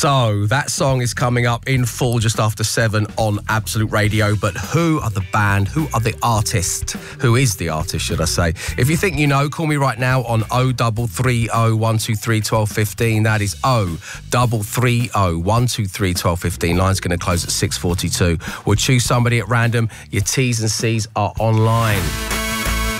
So that song is coming up in full just after 7 on Absolute Radio. But who are the band? Who are the artist? Who is the artist, should I say? If you think you know, call me right now on 0330 123 1215. That is 0330 123 1215. Line's going to close at 6:42. We'll choose somebody at random. Your T's and C's are online.